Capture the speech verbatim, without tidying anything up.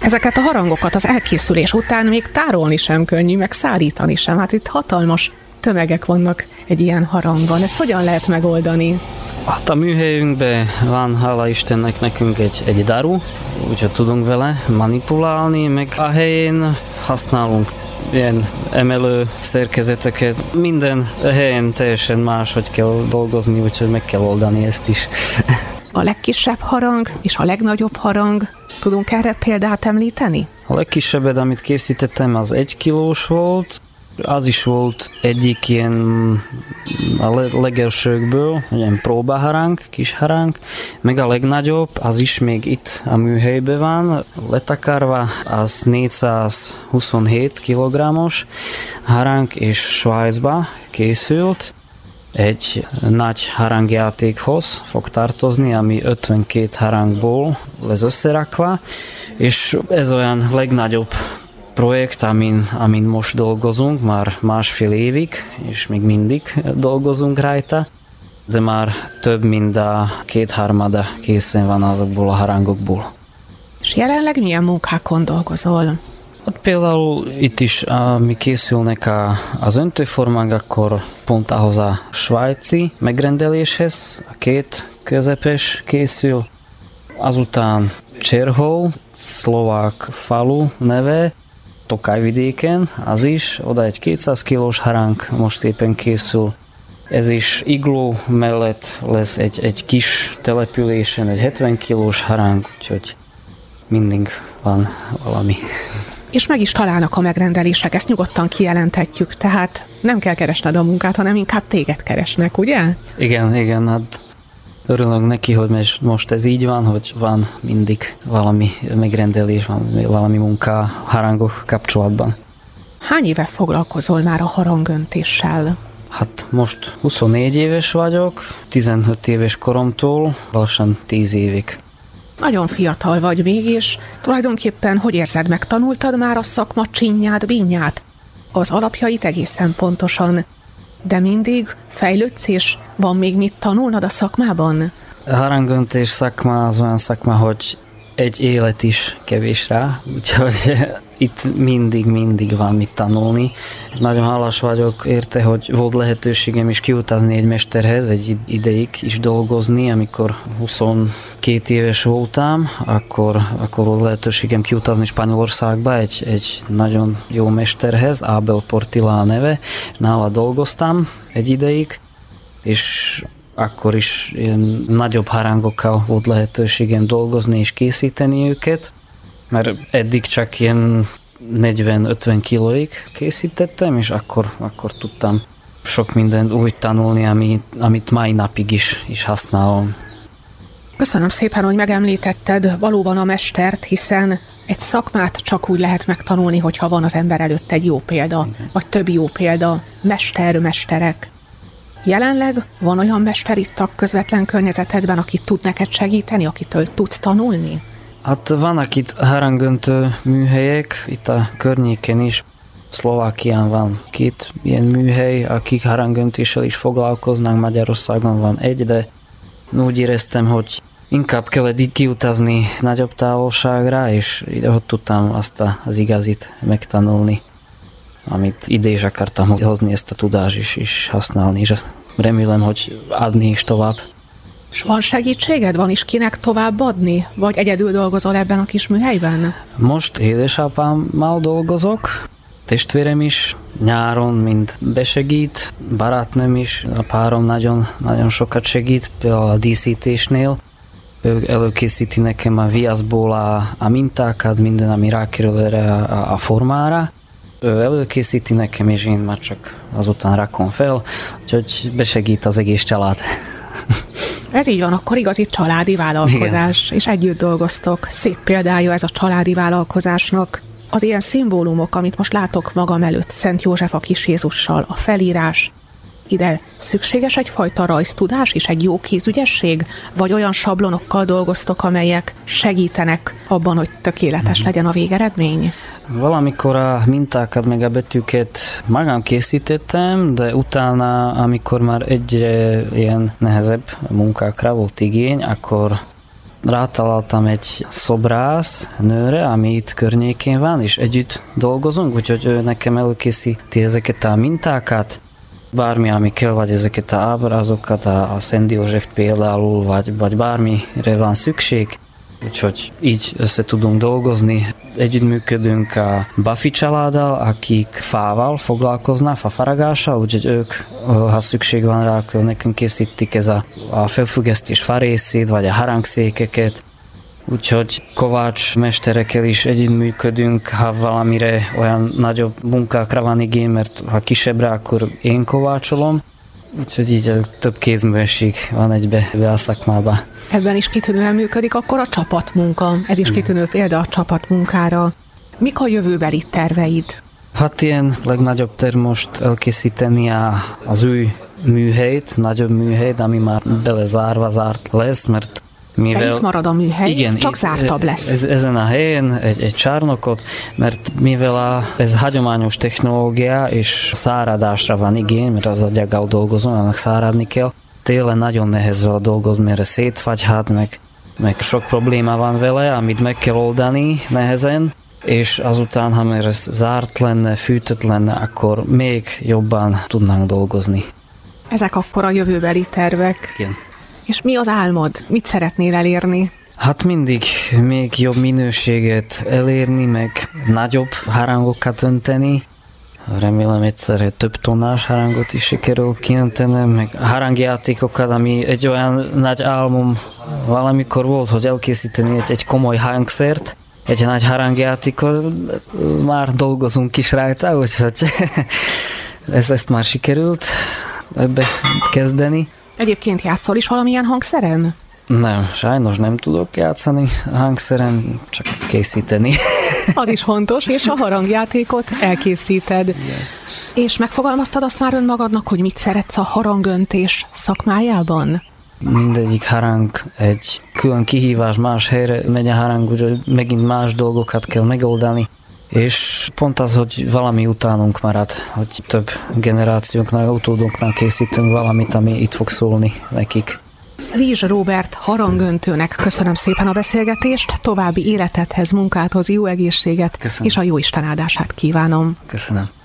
Ezeket a harangokat az elkészülés után még tárolni sem könnyű, meg szállítani sem. Hát itt hatalmas tömegek vannak egy ilyen harangban. Ezt hogyan lehet megoldani? Hát a műhelyünkben van, hála Istennek, nekünk egy, egy daru, úgyhogy tudunk vele manipulálni, meg a helyén használunk ilyen emelő szerkezeteket. Minden helyen teljesen máshogy kell dolgozni, úgyhogy meg kell oldani ezt is. A legkisebb harang és a legnagyobb harang, tudunk erre példát említeni? A legkisebbet, amit készítettem, az egy kilós volt. Az is volt egyik ilyen a legelsőkből, ilyen próbaharang, kis harang, meg a legnagyobb, az is még itt a műhelyben van, letakarva, az négyszázhuszonhét kilogrammos harang, és Svájcba készült. Egy nagy harangjátékhoz fog tartozni, ami ötvenkét harangból lesz összerakva, és ez olyan legnagyobb projekt, amin, amin most dolgozunk, már másfél évig, és még mindig dolgozunk rajta, de már több mint a kétharmada készen van azokból a harangokból. És jelenleg milyen munkákon dolgozol? Ott például itt is, ami készülnek a, az öntőformák, akkor pont ahhoz a svájci megrendeléshez, a két közepes készül. Azután Cserhov, szlovák falu neve, Tokajvidéken, az is, oda egy kétszáz kilós harang most éppen készül. Ez is Igló mellett lesz egy, egy kis településen egy hetven kilós harang, úgyhogy mindig van valami. És meg is találnak a megrendelések, ezt nyugodtan kijelenthetjük, tehát nem kell keresned a munkát, hanem inkább téged keresnek, ugye? Igen, igen, hát örülök neki, hogy most ez így van, hogy van mindig valami megrendelés, valami munka harangok kapcsolatban. Hány éve foglalkozol már a harangöntéssel? Hát most huszonnégy éves vagyok, tizenöt éves koromtól, lassan tíz évig. Nagyon fiatal vagy még, és tulajdonképpen hogy érzed, megtanultad már a szakma csinyát, bínyát? Az alapjait egészen pontosan. De mindig fejlődsz, és van még mit tanulnod a szakmában? A harangöntés szakma az olyan szakma, hogy egy élet is kevés rá, úgyhogy itt mindig-mindig van mit tanulni. Nagyon hálás vagyok érte, hogy volt lehetőségem is kiutazni egy mesterhez, egy ideig is dolgozni, amikor huszonkét éves voltam, akkor, akkor volt lehetőségem kiutazni Spanyolországba egy, egy nagyon jó mesterhez, Abel Portilla a neve, nála dolgoztam egy ideig, és akkor is ilyen nagyobb harangokkal volt lehetőségem dolgozni és készíteni őket, mert eddig csak ilyen negyven-ötven kilóig készítettem, és akkor, akkor tudtam sok mindent úgy tanulni, amit, amit mai napig is, is használom. Köszönöm szépen, hogy megemlítetted valóban a mestert, hiszen egy szakmát csak úgy lehet megtanulni, hogyha van az ember előtt egy jó példa, okay. Vagy több jó példa, mester, mesterek. Jelenleg van olyan mester itt a közvetlen környezetedben, aki tud neked segíteni, akitől tudsz tanulni? Hát vannak itt harangöntő műhelyek, itt a környéken is. Szlovákián van két ilyen műhely, akik harangöntéssel is foglalkoznak, Magyarországon van egy, de úgy éreztem, hogy inkább kellett így kiutazni nagyobb távolságra, és ide ott tudtam azt az igazit megtanulni, amit ide is akartam hozni, ezt a tudást is, is használni, és remélem, hogy adni is tovább. És van segítséged? Van is kinek tovább adni? Vagy egyedül dolgozol ebben a kis műhelyben? Most édesapámmal dolgozok, testvérem is nyáron mind besegít, barátnőm is, a párom nagyon, nagyon sokat segít, például a díszítésnél. Ő előkészíti nekem a viaszból a, a mintákat, minden, ami rákerül erre a, a formára. Ő előkészíti nekem, és én már csak azután rakom fel, úgyhogy besegít az egész család. Ez így van, akkor igazi családi vállalkozás, igen. És együtt dolgoztok. Szép példája ez a családi vállalkozásnak. Az ilyen szimbólumok, amit most látok magam előtt, Szent József a Kis Jézussal, a felírás, ide szükséges egyfajta rajztudás és egy jó kézügyesség? Vagy olyan sablonokkal dolgoztok, amelyek segítenek abban, hogy tökéletes mm-hmm. legyen a végeredmény? Valamikor a mintákat meg a betűket magam készítettem, de utána, amikor már egyre ilyen nehezebb munkákra volt igény, akkor rátaláltam egy szobrász nőre, ami itt környékén van, és együtt dolgozunk, úgyhogy ő nekem előkészíti ezeket a mintákat, bármi, ami kell, vagy ezeket a ábrázokat, a Szent József például, vagy, vagy bármire van szükség. Úgyhogy így össze tudunk dolgozni. Együttműködünk a Buffy családdal, akik fával foglalkoznak, fafaragással, úgyhogy ők, ha szükség van rá, akkor nekünk készítik ez a, a felfüggesztés farészét, vagy a harangszékeket. Úgyhogy kovács mesterekkel is együttműködünk, ha valamire olyan nagyobb munkákra van igény, mert ha kisebbre, akkor én kovácsolom. Úgyhogy így több kézművesség van egybe a szakmában. Ebben is kitűnően működik akkor a csapatmunka. Ez is kitűnő példa a csapatmunkára. Mik a jövőbeli terveid? Hát ilyen legnagyobb terv most elkészíteni a, az új műhelyt, nagyobb műhelyt, ami már belezárva zárt lesz, mert mivel... De itt marad a műhely, igen, csak zártabb lesz. Ez, ezen a helyen egy, egy csarnokot, mert mivel a, ez hagyományos technológia és száradásra van igény, mert az agyaggal dolgozom, annak száradni kell. Télen nagyon nehéz vele dolgozni, mert szétfagyhat, meg, meg sok probléma van vele, amit meg kell oldani nehezen, és azután, ha már ez zárt lenne, fűtött lenne, akkor még jobban tudnánk dolgozni. Ezek akkor a jövőbeli tervek. Igen. És mi az álmod? Mit szeretnél elérni? Hát mindig még jobb minőséget elérni, meg nagyobb harangokat önteni. Remélem egyszer több tonnás harangot is sikerül kiöntenem, meg harangjátékokat, ami egy olyan nagy álmom valamikor volt, hogy elkészíteni egy, egy komoly hangszert, egy nagy harangjátékot, már dolgozunk is rajta, úgyhogy ez, ezt már sikerült ebbe kezdeni. Egyébként játszol is valamilyen hangszeren? Nem, sajnos nem tudok játszani hangszeren, csak készíteni. Az is fontos, és a harangjátékot elkészíted. Igen. És megfogalmaztad azt már önmagadnak, hogy mit szeretsz a harangöntés szakmájában? Mindegyik harang egy külön kihívás, más helyre megy a harang, úgyhogy megint más dolgokat kell megoldani. És pont az, hogy valami utánunk marad, hogy több generációknál, utódunknál készítünk valamit, ami itt fog szólni nekik. Szrízs Róbert harangöntőnek köszönöm szépen a beszélgetést, további életedhez, munkádhoz jó egészséget, Köszönöm. És a jó Isten áldását kívánom. Köszönöm.